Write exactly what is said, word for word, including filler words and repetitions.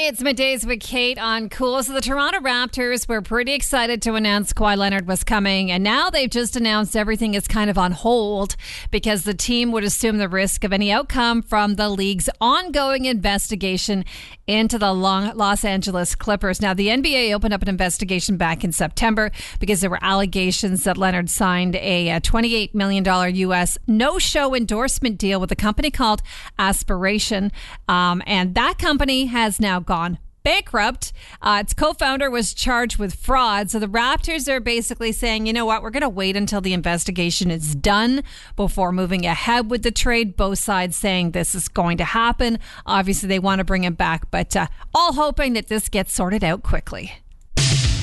It's middays with Kate on Cool. So the Toronto Raptors were pretty excited to announce Kawhi Leonard was coming, and now they've just announced everything is kind of on hold because the team would assume the risk of any outcome from the league's ongoing investigation into the Los Angeles Clippers. Now, the N B A opened up an investigation back in September because there were allegations that Leonard signed a twenty-eight million dollars U S no-show endorsement deal with a company called Aspiration, um, and that company has now gone bankrupt. Uh, its co-founder was charged with fraud. So the Raptors are basically saying, you know what, we're going to wait until the investigation is done before moving ahead with the trade. Both sides saying this is going to happen. Obviously, they want to bring him back, but uh, all hoping that this gets sorted out quickly.